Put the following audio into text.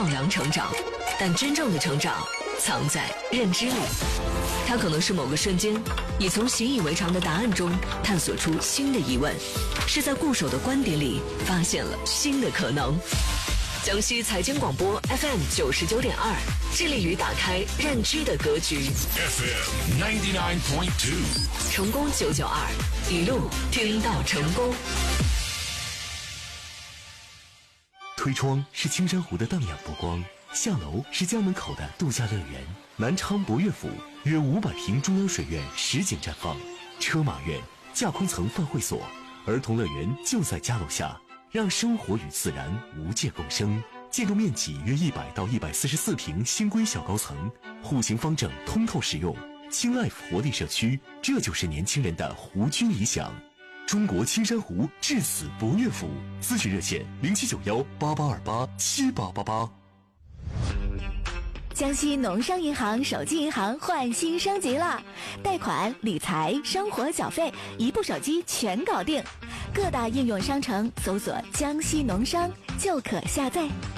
丈量成长，但真正的成长藏在认知里。它可能是某个瞬间，你从习以为常的答案中探索出新的疑问，是在固守的观点里发现了新的可能。江西财经广播 FM 99.2，致力于打开认知的格局。 FM 99.2， 成功992，一路听到成功。 推窗是青山湖的荡漾波光，下楼是家门口的度假乐园。南昌博悦府约500平中央水院实景绽放，车马院、架空层饭会所、儿童乐园就在家楼下，让生活与自然无界共生。建筑面积约100到144平新规小高层，户型方正通透实用，轻 life 活力社区，这就是年轻人的湖居理想。中国青山湖至此博悦府，咨询热线079188287888。 江西农商银行手机银行换新升级了，贷款、理财、生活缴费，一部手机全搞定。各大应用商城搜索江西农商就可下载。